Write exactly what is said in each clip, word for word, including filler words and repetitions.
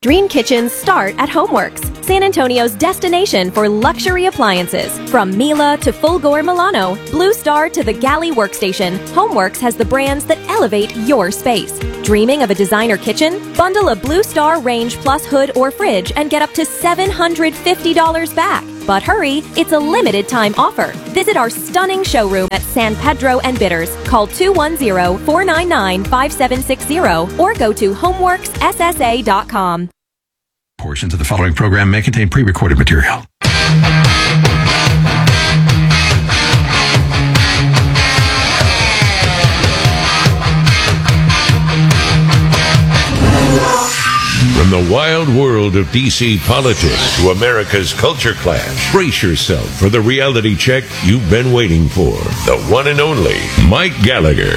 Dream kitchens start at HomeWorks, San Antonio's destination for luxury appliances. From Miele to Fulgor Milano, Blue Star to the Galley Workstation, HomeWorks has the brands that elevate your space. Dreaming of a designer kitchen? Bundle a Blue Star Range Plus hood or fridge and get up to seven hundred fifty dollars back. But hurry, it's a limited time offer. Visit our stunning showroom at San Pedro and Bitters. Call two one zero, four nine nine, five seven six zero or go to homeworks s s a dot com. Portions of the following program may contain pre-recorded material. From the wild world of D C politics to America's culture clash, brace yourself for the reality check you've been waiting for. The one and only Mike Gallagher.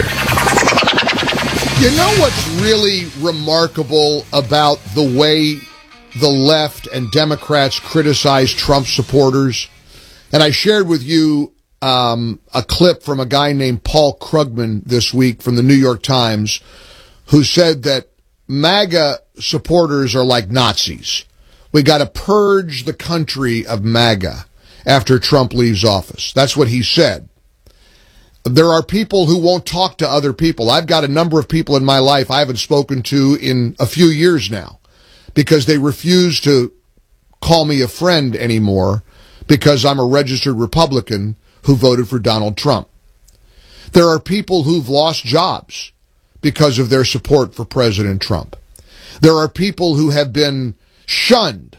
You know what's really remarkable about the way the left and Democrats criticize Trump supporters? And I shared with you um, a clip from a guy named Paul Krugman this week from the New York Times, who said that MAGA supporters are like Nazis. We got to purge the country of MAGA after Trump leaves office. That's what he said. There are people who won't talk to other people. I've got a number of people in my life I haven't spoken to in a few years now because they refuse to call me a friend anymore because I'm a registered Republican who voted for Donald Trump. There are people who've lost jobs because of their support for President Trump. There are people who have been shunned.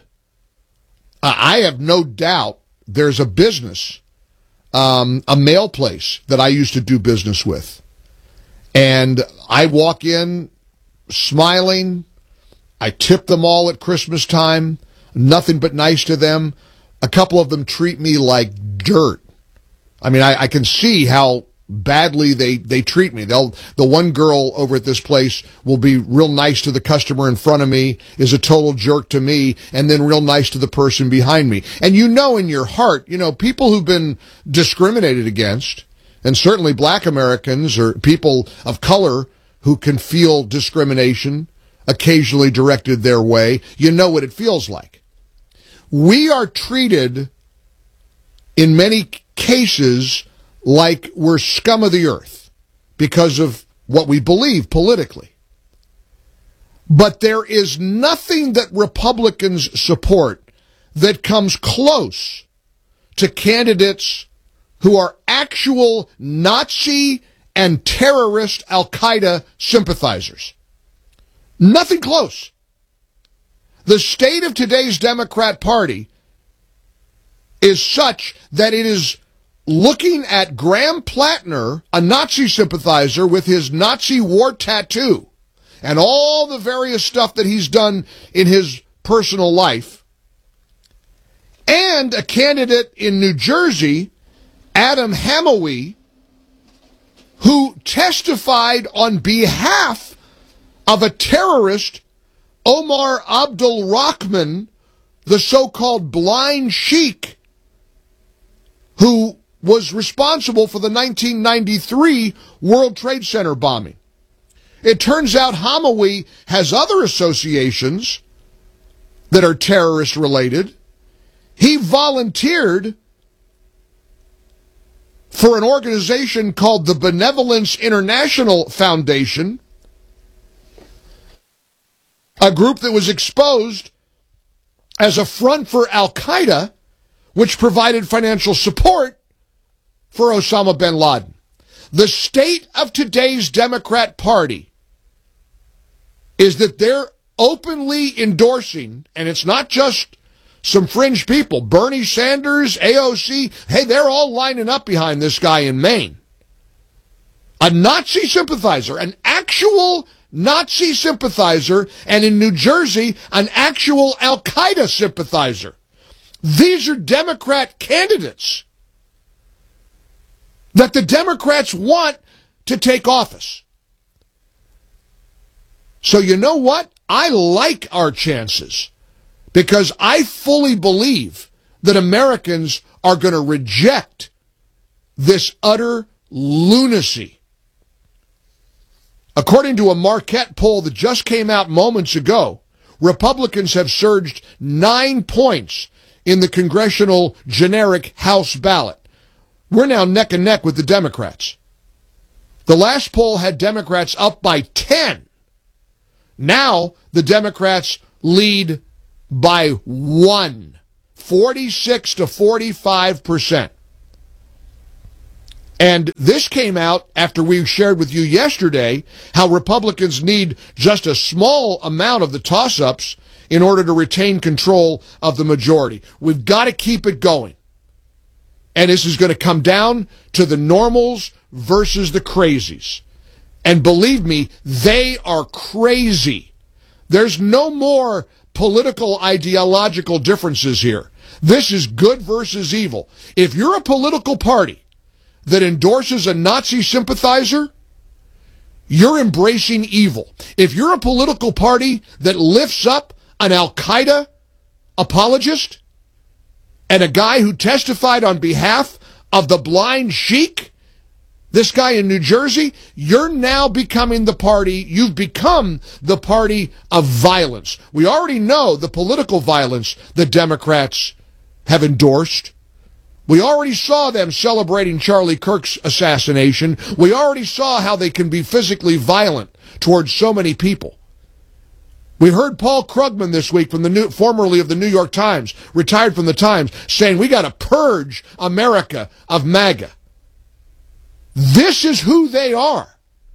I have no doubt there's a business, um, a mail place that I used to do business with. And I walk in smiling. I tip them all at Christmas time. Nothing but nice to them. A couple of them treat me like dirt. I mean, I, I can see how badly they, they treat me. They'll, the one girl over at this place will be real nice to the customer in front of me, is a total jerk to me, and then real nice to the person behind me. And you know in your heart, you know, people who've been discriminated against, and certainly black Americans or people of color who can feel discrimination occasionally directed their way, you know what it feels like. We are treated in many cases like we're scum of the earth because of what we believe politically. But there is nothing that Republicans support that comes close to candidates who are actual Nazi and terrorist Al-Qaeda sympathizers. Nothing close. The state of today's Democrat Party is such that it is looking at Graham Plattner, a Nazi sympathizer with his Nazi war tattoo and all the various stuff that he's done in his personal life, and a candidate in New Jersey, Adam Hamawi, who testified on behalf of a terrorist, Omar Abdul Rahman, the so-called blind sheik, who was responsible for the nineteen ninety-three World Trade Center bombing. It turns out Hamawi has other associations that are terrorist-related. He volunteered for an organization called the Benevolence International Foundation, a group that was exposed as a front for Al-Qaeda, which provided financial support for Osama bin Laden. The state of today's Democrat Party is that they're openly endorsing, and it's not just some fringe people, Bernie Sanders, A O C, hey, they're all lining up behind this guy in Maine. A Nazi sympathizer, an actual Nazi sympathizer, and in New Jersey, an actual Al-Qaeda sympathizer. These are Democrat candidates that the Democrats want to take office. So you know what? I like our chances because I fully believe that Americans are going to reject this utter lunacy. According to a Marquette poll that just came out moments ago, Republicans have surged nine points in the congressional generic House ballot. We're now neck and neck with the Democrats. The last poll had Democrats up by ten. Now the Democrats lead by one, forty-six to forty-five percent. And this came out after we shared with you yesterday how Republicans need just a small amount of the toss-ups in order to retain control of the majority. We've got to keep it going. And this is going to come down to the normals versus the crazies. And believe me, they are crazy. There's no more political ideological differences here. This is good versus evil. If you're a political party that endorses a Nazi sympathizer, you're embracing evil. If you're a political party that lifts up an Al-Qaeda apologist and a guy who testified on behalf of the blind sheik, this guy in New Jersey, you're now becoming the party, you've become the party of violence. We already know the political violence the Democrats have endorsed. We already saw them celebrating Charlie Kirk's assassination. We already saw how they can be physically violent towards so many people. We heard Paul Krugman this week, from the new, formerly of the New York Times, retired from the Times, saying we got to purge America of MAGA. This is who they are.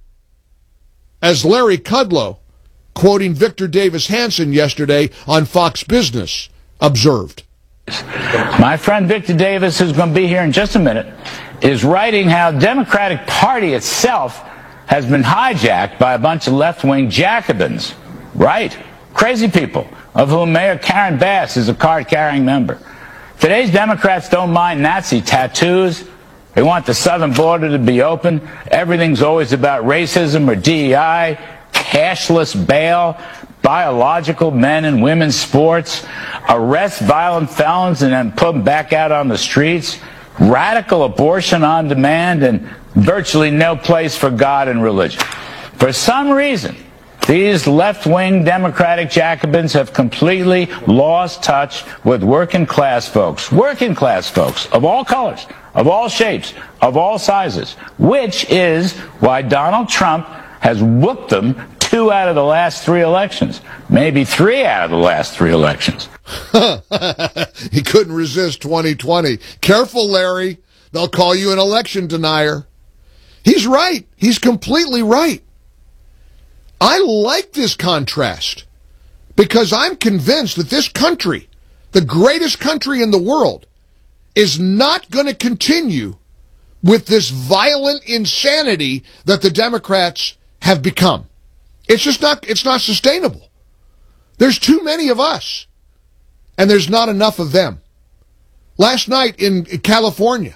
As Larry Kudlow, quoting Victor Davis Hanson yesterday on Fox Business, observed. My friend Victor Davis, who's going to be here in just a minute, is writing how the Democratic Party itself has been hijacked by a bunch of left-wing Jacobins. Right. Crazy people, of whom Mayor Karen Bass is a card-carrying member. Today's Democrats don't mind Nazi tattoos. They want the southern border to be open. Everything's always about racism or D E I, cashless bail, biological men and women's sports, arrest violent felons and then put them back out on the streets, radical abortion on demand, and virtually no place for God and religion. For some reason, these left-wing Democratic Jacobins have completely lost touch with working-class folks, working-class folks of all colors, of all shapes, of all sizes, which is why Donald Trump has whooped them two out of the last three elections, maybe three out of the last three elections. He couldn't resist twenty twenty. Careful, Larry. They'll call you an election denier. He's right. He's completely right. I like this contrast because I'm convinced that this country, the greatest country in the world, is not going to continue with this violent insanity that the Democrats have become. It's just not, it's not sustainable. There's too many of us, and there's not enough of them. Last night in California,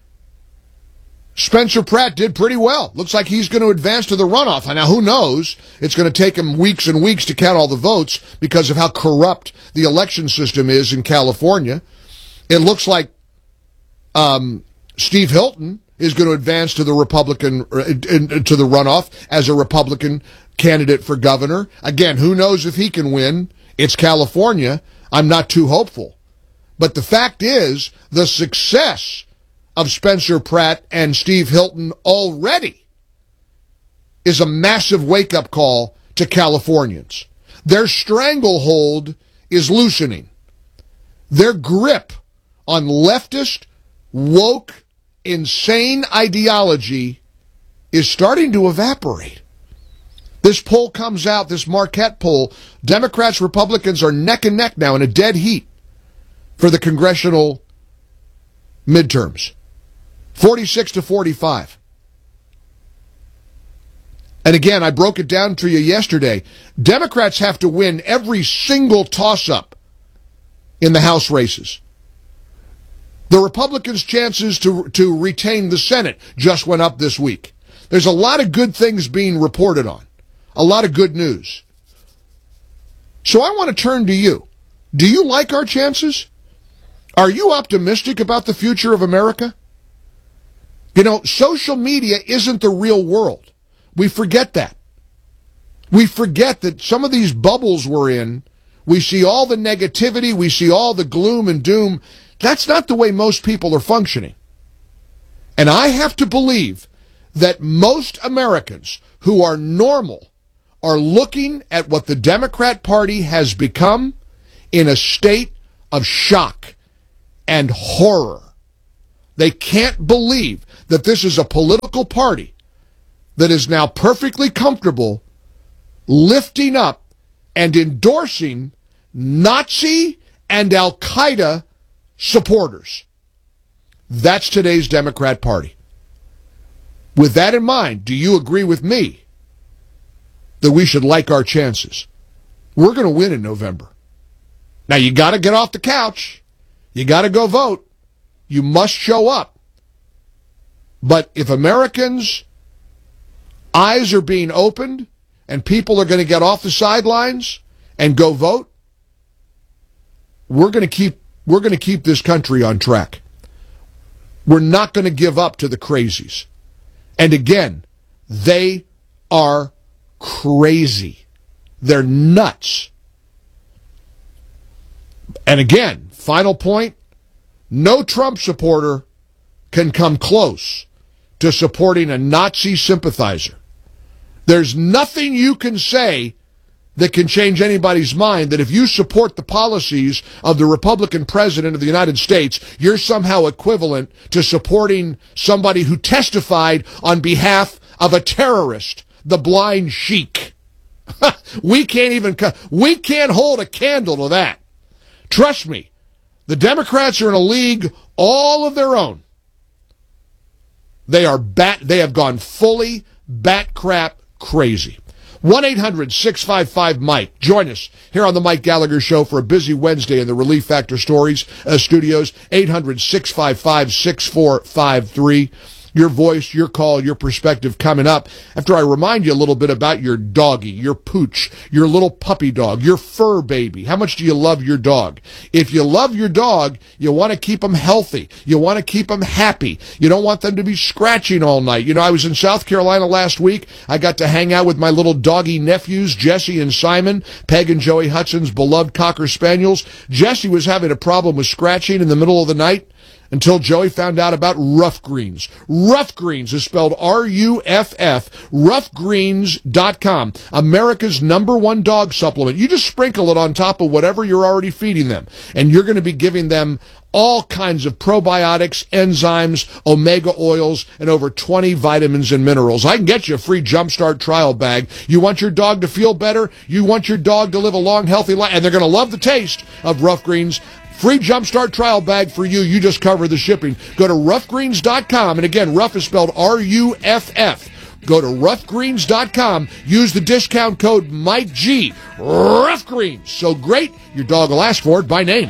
Spencer Pratt did pretty well. Looks like he's going to advance to the runoff. Now, who knows? It's going to take him weeks and weeks to count all the votes because of how corrupt the election system is in California. It looks like um, Steve Hilton is going to advance to the Republican, uh, to the runoff as a Republican candidate for governor. Again, who knows if he can win? It's California. I'm not too hopeful. But the fact is, the success of Spencer Pratt and Steve Hilton already is a massive wake-up call to Californians. Their stranglehold is loosening. Their grip on leftist, woke, insane ideology is starting to evaporate. This poll comes out, this Marquette poll, Democrats, Republicans are neck and neck now in a dead heat for the congressional midterms. forty-six to forty-five. And again, I broke it down to you yesterday. Democrats have to win every single toss-up in the House races. The Republicans' chances to, to retain the Senate just went up this week. There's a lot of good things being reported on. A lot of good news. So I want to turn to you. Do you like our chances? Are you optimistic about the future of America? You know, social media isn't the real world. We forget that. We forget that some of these bubbles we're in We see all the negativity. We see all the gloom and doom. That's not the way most people are functioning. And I have to believe that most Americans who are normal are looking at what the Democrat Party has become in a state of shock and horror. They can't believe that this is a political party that is now perfectly comfortable lifting up and endorsing Nazi and Al-Qaeda supporters. That's today's Democrat Party. With that in mind, do you agree with me that we should like our chances? We're going to win in November. Now, you got to get off the couch. You got to go vote. You must show up. But if Americans' eyes are being opened and people are going to get off the sidelines and go vote, we're going to keep we're going to keep this country on track. We're not going to give up to the crazies. And again, they are crazy. They're nuts. And again, final point, no Trump supporter can come close to supporting a Nazi sympathizer. There's nothing you can say that can change anybody's mind that if you support the policies of the Republican president of the United States, you're somehow equivalent to supporting somebody who testified on behalf of a terrorist, the blind sheik. We can't even, we can't hold a candle to that. Trust me, the Democrats are in a league all of their own. They are bat, they have gone fully bat crap crazy. one eight hundred six five five Mike. Join us here on the Mike Gallagher Show for a busy Wednesday in the Relief Factor Stories uh, studios. eight hundred six five five six four five three. Your voice, your call, your perspective coming up after I remind you a little bit about your doggy, your pooch, your little puppy dog, your fur baby. How much do you love your dog? If you love your dog, you want to keep them healthy. You want to keep them happy. You don't want them to be scratching all night. You know, I was in South Carolina last week. I got to hang out with my little doggy nephews, Jesse and Simon, Peg and Joey Hudson's beloved Cocker Spaniels. Jesse was having a problem with scratching in the middle of the night, until Joey found out about Rough Greens. Rough Greens is spelled R U F F, rough greens dot com, America's number one dog supplement. You just sprinkle it on top of whatever you're already feeding them, and you're going to be giving them all kinds of probiotics, enzymes, omega oils, and over twenty vitamins and minerals. I can get you a free Jumpstart trial bag. You want your dog to feel better? You want your dog to live a long, healthy life? And they're going to love the taste of Rough Greens. Free Jumpstart trial bag for you. You just cover the shipping. Go to rough greens dot com. And again, Rough is spelled R U F F. Go to rough greens dot com. Use the discount code Mike G. Rough Greens. So great, your dog will ask for it by name.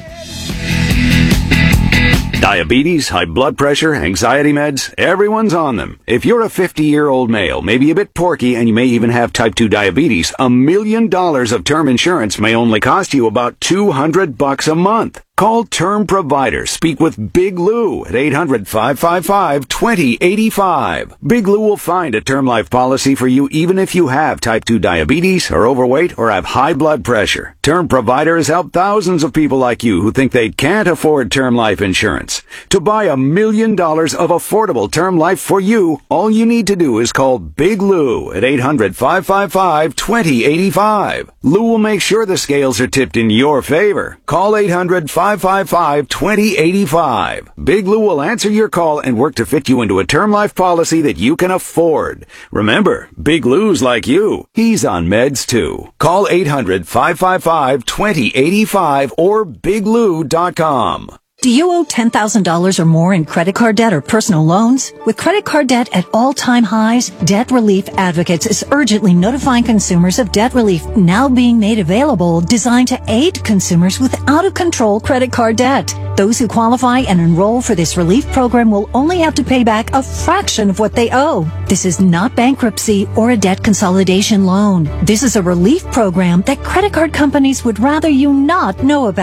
Diabetes, high blood pressure, anxiety meds, everyone's on them. If you're a fifty-year-old male, maybe a bit porky, and you may even have type two diabetes, a million dollars of term insurance may only cost you about two hundred bucks a month. Call Term Provider. Speak with Big Lou at eight hundred five five five two zero eight five. Big Lou will find a term life policy for you even if you have type two diabetes, are overweight, or have high blood pressure. Term Provider has helped thousands of people like you who think they can't afford term life insurance. To buy a million dollars of affordable term life for you, all you need to do is call Big Lou at eight hundred five five five two zero eight five. Lou will make sure the scales are tipped in your favor. Call eight hundred five five five two zero eight five. Big Lou will answer your call and work to fit you into a term life policy that you can afford. Remember, Big Lou's like you. He's on meds too. Call eight hundred five five five two zero eight five or big lou dot com. Do you owe ten thousand dollars or more in credit card debt or personal loans? With credit card debt at all-time highs, Debt Relief Advocates is urgently notifying consumers of debt relief now being made available, designed to aid consumers with out-of-control credit card debt. Those who qualify and enroll for this relief program will only have to pay back a fraction of what they owe. This is not bankruptcy or a debt consolidation loan. This is a relief program that credit card companies would rather you not know about, as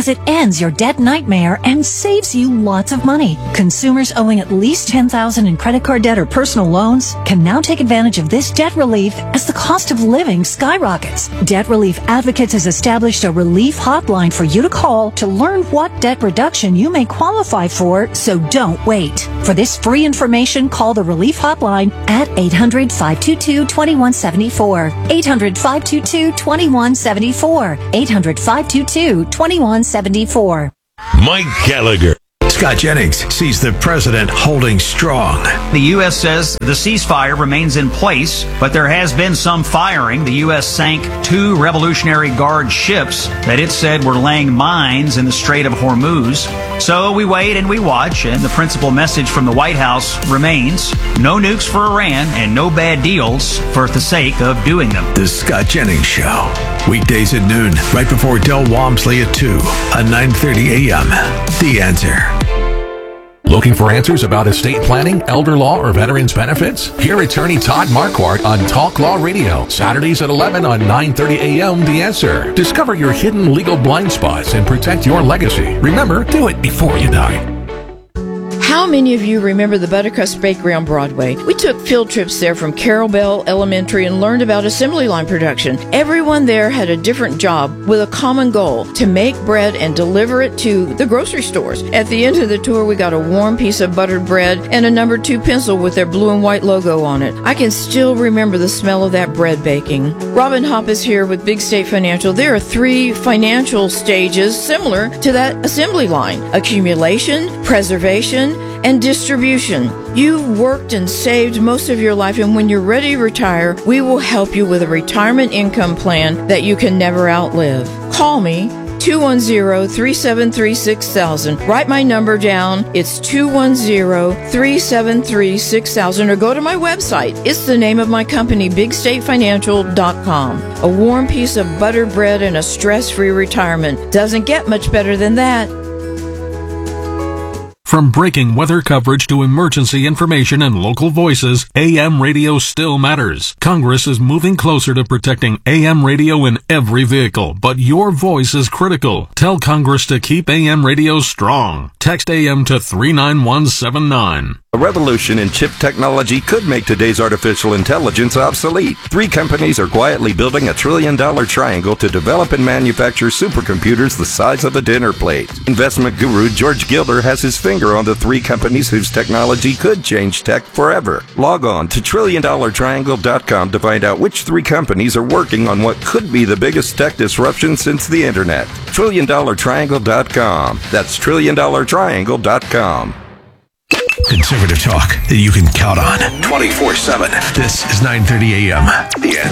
as it ends your debt nightmare and saves you lots of money. Consumers owing at least ten thousand dollars in credit card debt or personal loans can now take advantage of this debt relief as the cost of living skyrockets. Debt Relief Advocates has established a relief hotline for you to call to learn what debt reduction you may qualify for, so don't wait. For this free information, call the Relief Hotline at eight hundred, five two two, two one seven four. eight hundred, five two two, two one seven four. eight hundred, five two two, two one seven four. Mike Gallagher. Scott Jennings sees the president holding strong. The U S says the ceasefire remains in place, but there has been some firing. The U S sank two Revolutionary Guard ships that it said were laying mines in the Strait of Hormuz. So we wait and we watch, and the principal message from the White House remains: no nukes for Iran and no bad deals for the sake of doing them. The Scott Jennings Show. Weekdays at noon, right before Del Walmsley at two on nine thirty a.m. The Answer. Looking for answers about estate planning, elder law, or veterans benefits? Hear attorney Todd Marquardt on Talk Law Radio, Saturdays at eleven on nine thirty a.m. The Answer. Discover your hidden legal blind spots and protect your legacy. Remember, do it before you die. How many of you remember the Buttercrust Bakery on Broadway? We took field trips there from Carol Bell Elementary and learned about assembly line production. Everyone there had a different job with a common goal: to make bread and deliver it to the grocery stores. At the end of the tour, we got a warm piece of buttered bread and a number two pencil with their blue and white logo on it. I can still remember the smell of that bread baking. Robin Hopp is here with Big State Financial. There are three financial stages similar to that assembly line: accumulation, preservation, and distribution. You've worked and saved most of your life, and when you're ready to retire, we will help you with a retirement income plan that you can never outlive. Call me, two one zero, three seven three, six thousand. Write my number down. It's two one zero, three seven three, six thousand, or go to my website. It's the name of my company, big state financial dot com. A warm piece of buttered bread and a stress-free retirement. Doesn't get much better than that. From breaking weather coverage to emergency information and local voices, A M radio still matters. Congress is moving closer to protecting A M radio in every vehicle, but your voice is critical. Tell Congress to keep A M radio strong. Text A M to three nine one seven nine. A revolution in chip technology could make today's artificial intelligence obsolete. Three companies are quietly building a trillion-dollar triangle to develop and manufacture supercomputers the size of a dinner plate. Investment guru George Gilder has his finger on the three companies whose technology could change tech forever. Log on to trillion dollar triangle dot com to find out which three companies are working on what could be the biggest tech disruption since the internet. trillion dollar triangle dot com. That's trillion dollar triangle dot com. Conservative talk that you can count on twenty-four seven. This is nine thirty a.m. The Answer.